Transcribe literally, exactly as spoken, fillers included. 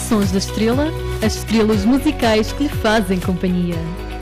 Sons da Estrela, as estrelas musicais que lhe fazem companhia.